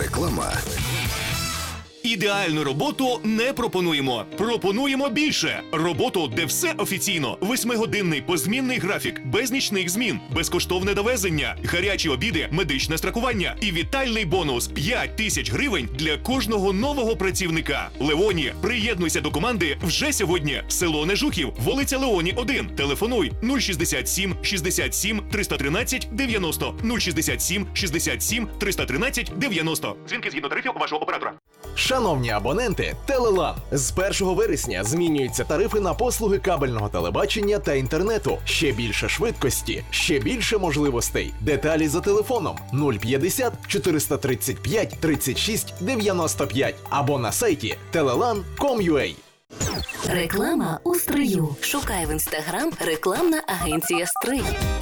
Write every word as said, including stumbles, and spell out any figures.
Реклама. Ідеальну роботу не пропонуємо. Пропонуємо більше. Роботу, де все офіційно. Восьмигодинний позмінний графік, без нічних змін, безкоштовне довезення, гарячі обіди, медичне страхування і вітальний бонус – п'ять тисяч гривень для кожного нового працівника. Леоні, приєднуйся до команди вже сьогодні. Село Нежухів, вулиця Леоні, один. Телефонуй нуль шістдесят сім шістдесят сім триста тринадцять дев'яносто нуль шістдесят сім шістдесят сім триста тринадцять дев'яносто. Дзвінки згідно тарифів вашого оператора. Шановні абоненти, Телелан. З першого вересня змінюються тарифи на послуги кабельного телебачення та інтернету. Ще більше швидкості, ще більше можливостей. Деталі за телефоном нуль п'ятдесят чотириста тридцять п'ять тридцять шість дев'яносто п'ять або на сайті телелан крапка ком крапка ю а. Реклама у стрию. Шукай в інстаграм рекламна агенція «Стрий».